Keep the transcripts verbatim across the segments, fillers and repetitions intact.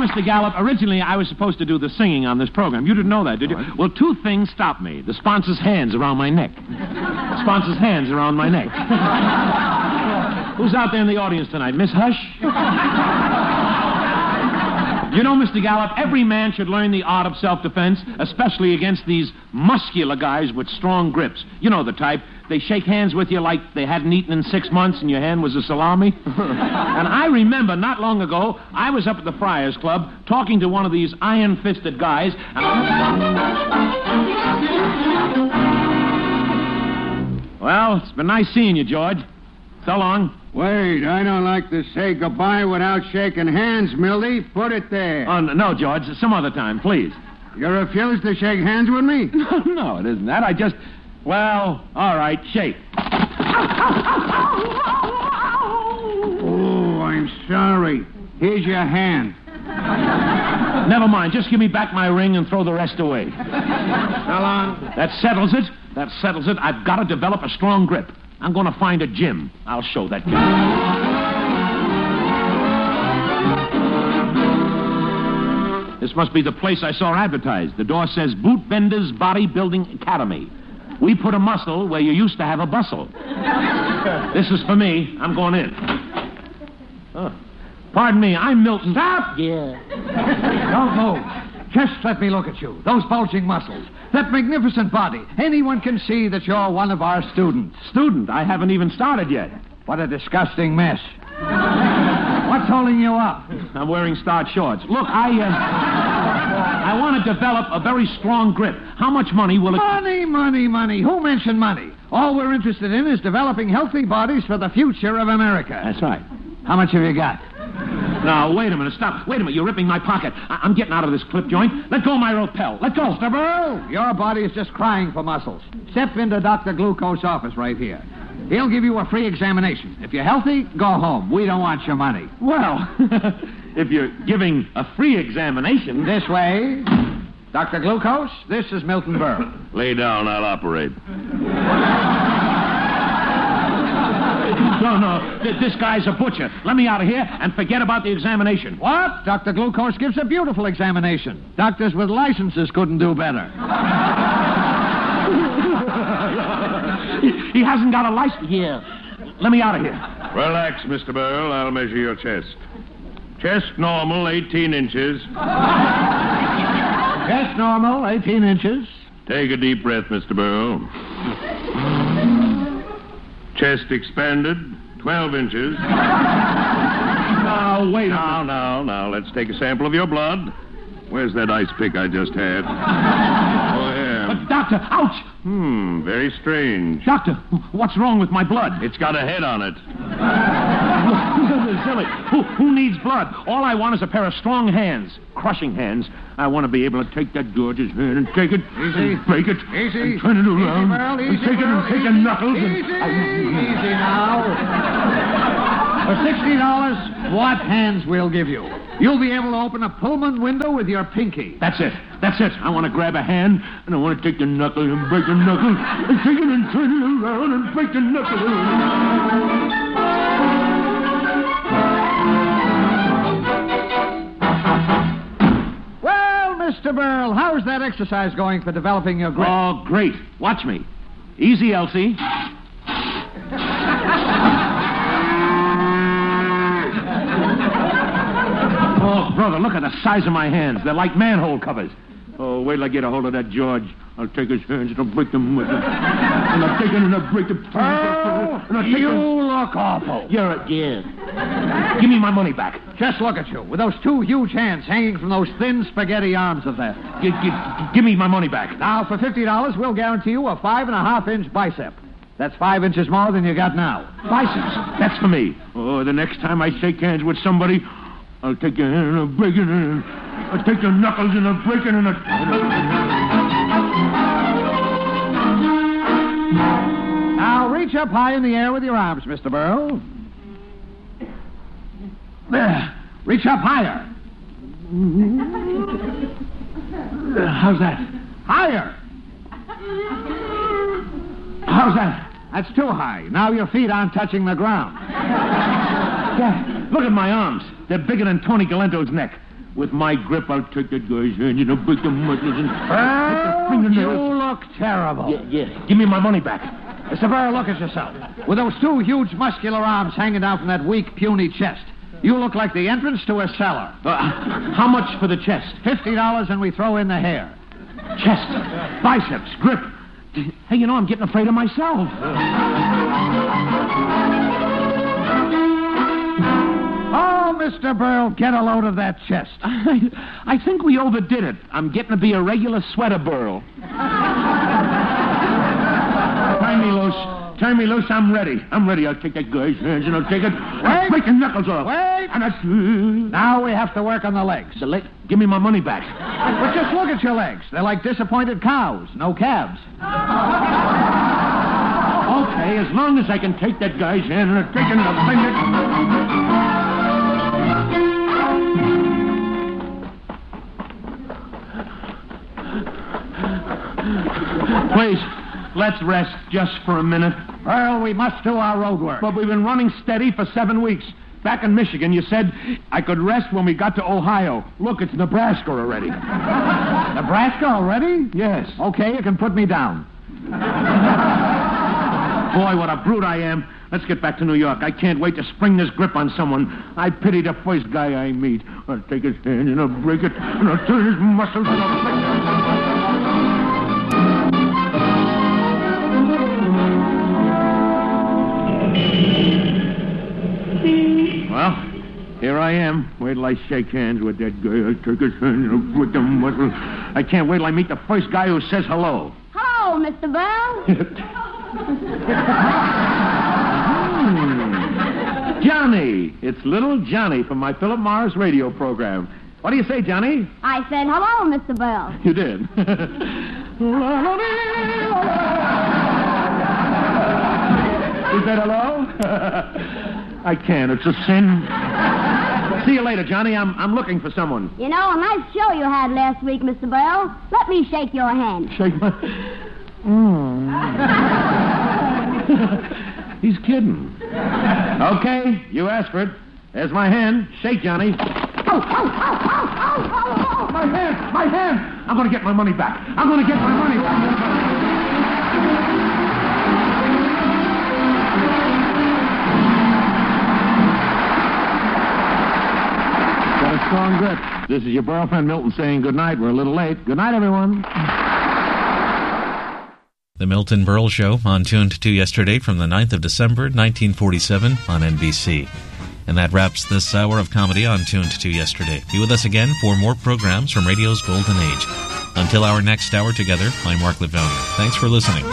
Mister Gallup, originally I was supposed to do the singing on this program. You didn't know that, did you? What? Well, two things stopped me. The sponsor's hands around my neck. The sponsor's hands around my neck. Who's out there in the audience tonight? Miss Hush? You know, Mister Gallup, every man should learn the art of self-defense, especially against these muscular guys with strong grips. You know the type. They shake hands with you like they hadn't eaten in six months and your hand was a salami. And I remember not long ago, I was up at the Friars Club talking to one of these iron-fisted guys. And well, it's been nice seeing you, George. So long. Wait, I don't like to say goodbye without shaking hands, Mildy. Put it there. Oh, no, George, some other time, please. You refuse to shake hands with me? No, no, it isn't that. I just... Well, all right, shake. Oh, I'm sorry. Here's your hand. Never mind. Just give me back my ring and throw the rest away. So long. That settles it. That settles it. I've got to develop a strong grip. I'm going to find a gym. I'll show that guy. This must be the place I saw advertised. The door says Boot Benders Bodybuilding Academy. We put a muscle where you used to have a bustle. This is for me. I'm going in. Oh. Pardon me, I'm Milton. Stop! Yeah. Don't move. Just let me look at you. Those bulging muscles. That magnificent body. Anyone can see that you're one of our students. Student? I haven't even started yet. What a disgusting mess. What's holding you up? I'm wearing starched shorts. Look, I, uh... I want to develop a very strong grip. How much money will it... Money, money, money. Who mentioned money? All we're interested in is developing healthy bodies for the future of America. That's right. How much have you got? Now, wait a minute. Stop. Wait a minute. You're ripping my pocket. I- I'm getting out of this clip joint. Let go of my lapel. Let go. Mister Burl, your body is just crying for muscles. Step into Doctor Glucose's office right here. He'll give you a free examination. If you're healthy, go home. We don't want your money. Well, if you're giving a free examination... This way. Doctor Glucose, this is Milton Burl. Lay down, I'll operate. No, no, th- this guy's a butcher. Let me out of here and forget about the examination. What? Doctor Glucose gives a beautiful examination. Doctors with licenses couldn't do better. he, he hasn't got a license. Here. Let me out of here. Relax, Mister Burl. I'll measure your chest. Chest normal, eighteen inches. Chest normal, eighteen inches. Take a deep breath, Mister Burl. Chest expanded, twelve inches. Now, wait a minute. Now, now, now, let's take a sample of your blood. Where's that ice pick I just had? Oh, yeah. But, doctor, ouch! Hmm, very strange. Doctor, what's wrong with my blood? It's got a head on it. Silly. Who, who needs blood? All I want is a pair of strong hands, crushing hands. I want to be able to take that George's hand and take it, Easy. and break it, Easy. and turn it around, Easy, Merle, and easy, take it Merle, and take easy. the knuckles. Easy, and... easy now. For sixty dollars, what hands we'll give you. You'll be able to open a Pullman window with your pinky. That's it. That's it. I want to grab a hand, and I want to take the knuckle and break the knuckle, and take it and turn it around and break the knuckle. Well, Mister Burl, how's that exercise going for developing your grip? Oh, great. Watch me. Easy, Elsie. Oh, brother, look at the size of my hands. They're like manhole covers. Oh, wait till I get a hold of that George. I'll take his hands and I'll break them with it. And I'll take it and I'll break the... Oh, and I'll take you them. look awful. You're a... Yeah. Give me my money back. Just look at you, with those two huge hands hanging from those thin spaghetti arms of theirs. G- g- give me my money back. Now, for fifty dollars, we'll guarantee you a five and a half inch bicep. That's five inches more than you got now. Biceps. That's for me. Oh, the next time I shake hands with somebody, I'll take your hand and I'll break it and I'll take your knuckles and I'll break it and I'll... Now, reach up high in the air with your arms, Mister Burl. There. Reach up higher. How's that? Higher. How's that? That's too high. Now your feet aren't touching the ground. Yeah, look at my arms. They're bigger than Tony Galento's neck. With my grip, I'll take that guy's hand, you know, break the muscles and... Well, you look terrible. Yeah, yeah. Give me my money back. Mister Burl, look at yourself. With those two huge muscular arms hanging down from that weak, puny chest, you look like the entrance to a cellar. Uh, how much for the chest? Fifty dollars and we throw in the hair. Chest, biceps, grip. Hey, you know, I'm getting afraid of myself. Oh, Mister Burl, get a load of that chest. I, I think we overdid it. I'm getting to be a regular sweater burl. Turn me loose. Turn me loose. I'm ready. I'm ready. I'll take that guy's hands and I'll take it. Wait. Break your knuckles off. Wait. And that's... Now we have to work on the legs. The leg? Give me my money back. But just look at your legs. They're like disappointed cows. No calves. Okay, as long as I can take that guy's hand and I'll take it and I'll bring it... Please, let's rest just for a minute. Earl, we must do our road work. But we've been running steady for seven weeks. Back in Michigan, you said I could rest when we got to Ohio. Look, it's Nebraska already. Nebraska already? Yes. Okay, you can put me down. Boy, what a brute I am. Let's get back to New York. I can't wait to spring this grip on someone. I pity the first guy I meet. I'll take his hand and I'll break it, and I'll turn his muscles and I'll break it. Well, here I am. Wait till I shake hands with that guy. I'll take his hand and I'll break the muscle. I can't wait till I meet the first guy who says hello. Hello, Mister Bell. Hmm. Johnny. It's little Johnny from my Philip Morris radio program. What do you say, Johnny? I said hello, Mister Bell. You did. You said hello? I can't. It's a sin. See you later, Johnny. I'm I'm looking for someone. You know, a nice show you had last week, Mister Bell. Let me shake your hand. Shake my... Mm. He's kidding. Okay, you asked for it. There's my hand. Shake, Johnny. Oh, oh, oh, oh, oh, oh, my hand, my hand. I'm going to get my money back. I'm going to get my money back. Got a strong grip. This is your Burl friend Milton saying good night. We're a little late. Good night, everyone. The Milton Berle Show on Tuned to Yesterday from the ninth of December, nineteen forty-seven on N B C. And that wraps this hour of comedy on Tuned to Yesterday. Be with us again for more programs from radio's golden age. Until our next hour together, I'm Mark Livonia. Thanks for listening.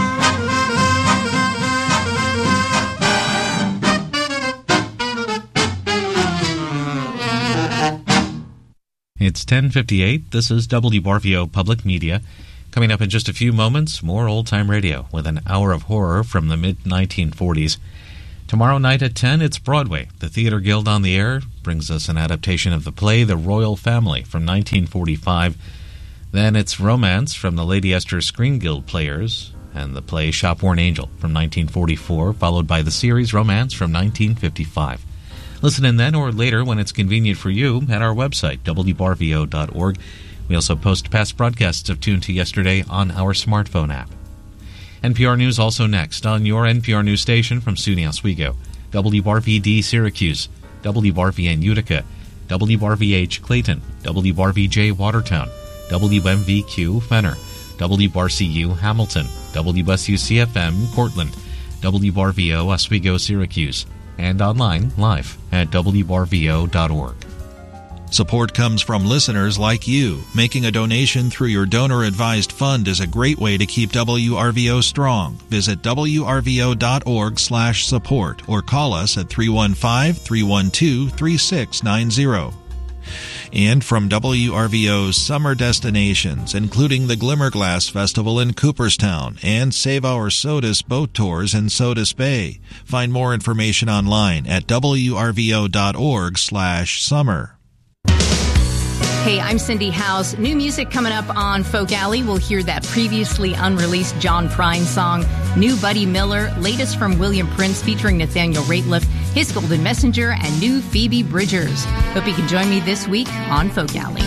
It's ten fifty-eight. This is W R V O Public Media. Coming up in just a few moments, more old-time radio with an hour of horror from the mid nineteen forties. Tomorrow night at ten, it's Broadway. The Theater Guild on the Air brings us an adaptation of the play The Royal Family from nineteen forty-five. Then it's Romance from the Lady Esther Screen Guild Players and the play Shopworn Angel from nineteen forty-four, followed by the series Romance from nineteen fifty-five. Listen in then or later when it's convenient for you at our website, W R V O dot org. We also post past broadcasts of Tuned to Yesterday on our smartphone app. N P R News also next on your N P R News station from SUNY Oswego, W R V D Syracuse, W R V N Utica, W R V H Clayton, W R V J Watertown, W M V Q Fenner, W R C U Hamilton, W S U C F M Cortland, W R V O Oswego Syracuse, and online live at W R V O dot org. Support comes from listeners like you. Making a donation through your donor-advised fund is a great way to keep W R V O strong. Visit W R V O dot org slash support or call us at three one five, three one two, three six nine zero. And from W R V O's summer destinations, including the Glimmerglass Festival in Cooperstown and Save Our Sodas boat tours in Sodas Bay. Find more information online at W R V O dot org slash summer. Hey, I'm Cindy House. New music coming up on Folk Alley. We'll hear that previously unreleased John Prine song, new Buddy Miller, latest from William Prince featuring Nathaniel Rateliff, his Golden Messenger, and new Phoebe Bridgers. Hope you can join me this week on Folk Alley.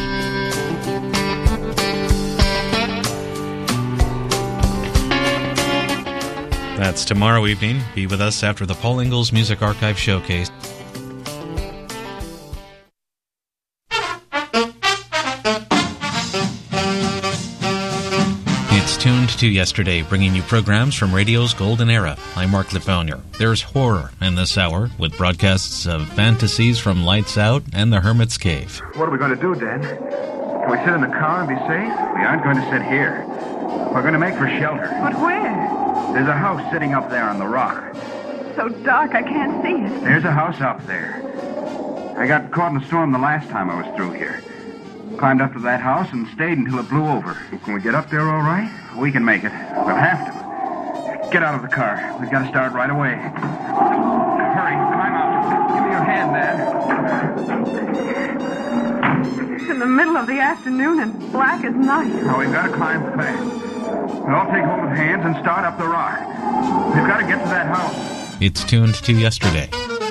That's tomorrow evening. Be with us after the Paul Ingalls Music Archive Showcase. It's tuned to yesterday, bringing you programs from radio's golden era. I'm Mark Lefauner. There's horror in this hour, with broadcasts of fantasies from Lights Out and The Hermit's Cave. What are we going to do, Dan? Can we sit in the car and be safe? We aren't going to sit here. We're going to make for shelter. But where? There's a house sitting up there on the rock. So dark I can't see it. There's a house up there. I got caught in a storm the last time I was through here. Climbed up to that house and stayed until it blew over. Can we get up there all right? We can make it. We'll have to. Get out of the car. We've got to start right away. Hurry, climb out. Give me your hand, Dad. It's in the middle of the afternoon and black as night. Oh, we've got to climb fast. We'll all take hold of hands and start up the rock. We've got to get to that house. It's tuned to yesterday.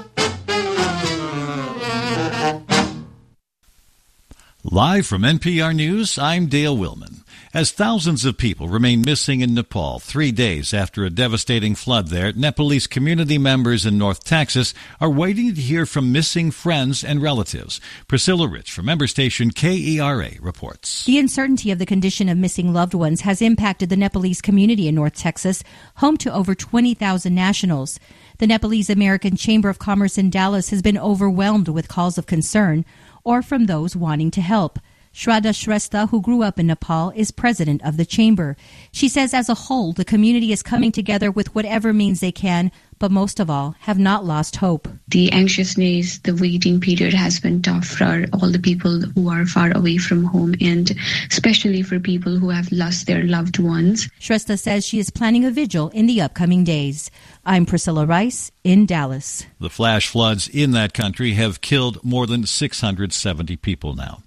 Live from N P R News, I'm Dale Willman. As thousands of people remain missing in Nepal three days after a devastating flood there, Nepalese community members in North Texas are waiting to hear from missing friends and relatives. Priscilla Rich from member station K E R A reports. The uncertainty of the condition of missing loved ones has impacted the Nepalese community in North Texas, home to over twenty thousand nationals. The Nepalese American Chamber of Commerce in Dallas has been overwhelmed with calls of concern or from those wanting to help. Shraddha Shrestha, who grew up in Nepal, is president of the chamber. She says as a whole, the community is coming together with whatever means they can, but most of all, have not lost hope. The anxiousness, the waiting period has been tough for all the people who are far away from home, and especially for people who have lost their loved ones. Shrestha says she is planning a vigil in the upcoming days. I'm Priscilla Rice in Dallas. The flash floods in that country have killed more than six hundred seventy people now.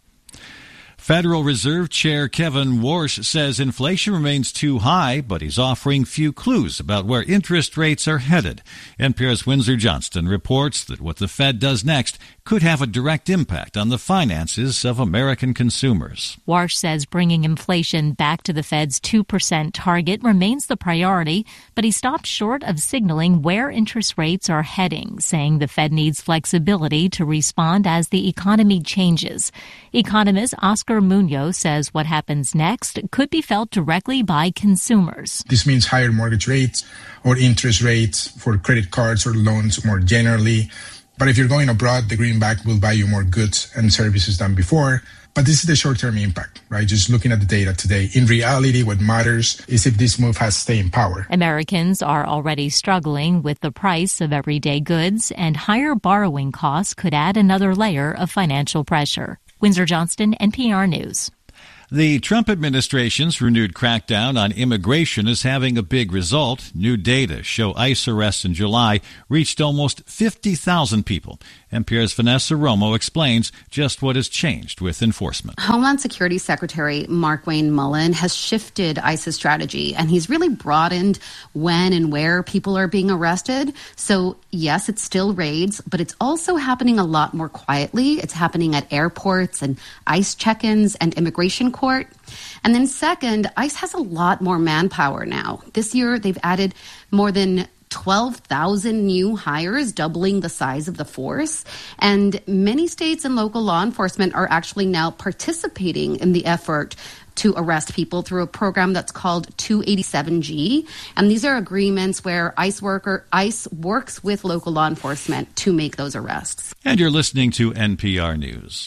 Federal Reserve Chair Kevin Warsh says inflation remains too high, but he's offering few clues about where interest rates are headed. N P R's Windsor Johnston reports that what the Fed does next could have a direct impact on the finances of American consumers. Warsh says bringing inflation back to the Fed's two percent target remains the priority, but he stopped short of signaling where interest rates are heading, saying the Fed needs flexibility to respond as the economy changes. Economist Oscar Munoz says what happens next could be felt directly by consumers. This means higher mortgage rates or interest rates for credit cards or loans more generally. But if you're going abroad, the greenback will buy you more goods and services than before. But this is the short-term impact, right? Just looking at the data today. In reality, what matters is if this move has staying power. Americans are already struggling with the price of everyday goods, and higher borrowing costs could add another layer of financial pressure. Windsor Johnston, N P R News. The Trump administration's renewed crackdown on immigration is having a big result. New data show ICE arrests in July reached almost fifty thousand people. N P R's Vanessa Romo explains just what has changed with enforcement. Homeland Security Secretary Markwayne Mullin has shifted ICE's strategy, and he's really broadened when and where people are being arrested. So, yes, it's still raids, but it's also happening a lot more quietly. It's happening at airports and ICE check-ins and immigration court. And then second, ICE has a lot more manpower now. This year, they've added more than twelve thousand new hires, doubling the size of the force. And many states and local law enforcement are actually now participating in the effort to arrest people through a program that's called two eighty-seven G. And these are agreements where ICE worker ICE works with local law enforcement to make those arrests. And you're listening to N P R News.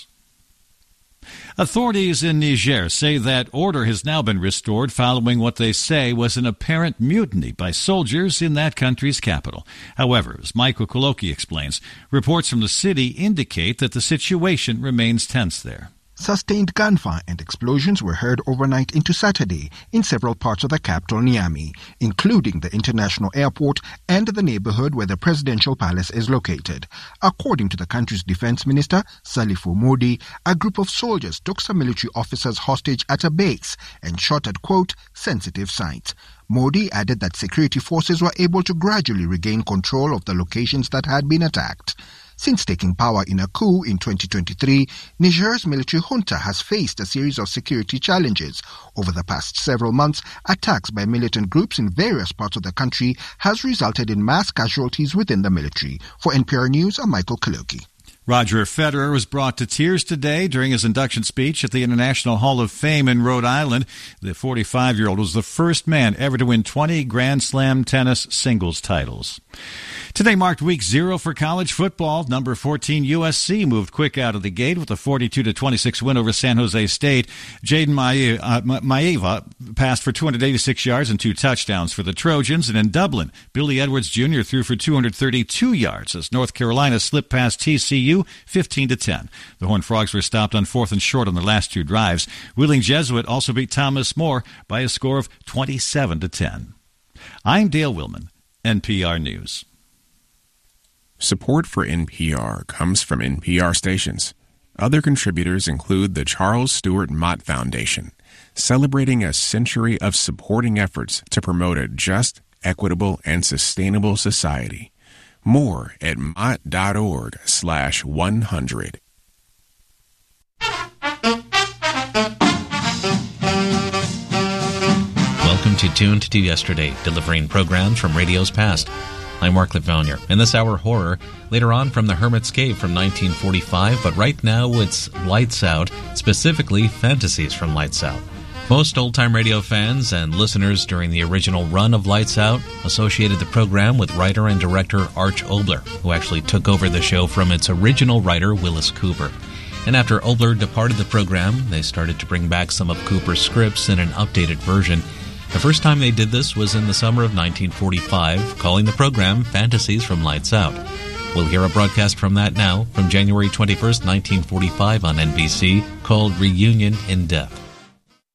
Authorities in Niger say that order has now been restored following what they say was an apparent mutiny by soldiers in that country's capital. However, as Michael Koloki explains, reports from the city indicate that the situation remains tense there. Sustained gunfire and explosions were heard overnight into Saturday in several parts of the capital Niamey, including the international airport and the neighborhood where the presidential palace is located. According to the country's defense minister, Salifou Modi, a group of soldiers took some military officers hostage at a base and shot at, quote, sensitive sites. Modi added that security forces were able to gradually regain control of the locations that had been attacked. Since taking power in a coup in twenty twenty-three, Niger's military junta has faced a series of security challenges. Over the past several months, attacks by militant groups in various parts of the country has resulted in mass casualties within the military. For N P R News, I'm Michael Kaloki. Roger Federer was brought to tears today during his induction speech at the International Hall of Fame in Rhode Island. The forty-five-year-old was the first man ever to win twenty Grand Slam tennis singles titles. Today marked week zero for college football. Number fourteen U S C moved quick out of the gate with a forty-two to twenty-six win over San Jose State. Jaden Maeva passed for two hundred eighty-six yards and two touchdowns for the Trojans. And in Dublin, Billy Edwards Junior threw for two hundred thirty-two yards as North Carolina slipped past T C U fifteen to ten. The Horned Frogs were stopped on fourth and short on the last two drives. Wheeling Jesuit also beat Thomas More by a score of twenty-seven to ten. I'm Dale Willman, N P R News. Support for N P R comes from N P R stations. Other contributors include the Charles Stewart Mott Foundation, celebrating a century of supporting efforts to promote a just, equitable, and sustainable society. More at mott.org slash 100. Welcome to Tuned to Yesterday, delivering programs from radio's past. I'm Mark Vanier. In this hour, horror. Later on, from The Hermit's Cave from nineteen forty-five, but right now it's Lights Out, specifically fantasies from Lights Out. Most old-time radio fans and listeners during the original run of Lights Out associated the program with writer and director Arch Oboler, who actually took over the show from its original writer, Willis Cooper. And after Oboler departed the program, they started to bring back some of Cooper's scripts in an updated version. The first time they did this was in the summer of nineteen forty-five, calling the program Fantasies from Lights Out. We'll hear a broadcast from that now, from January twenty-first, nineteen forty-five on N B C, called Reunion in Death.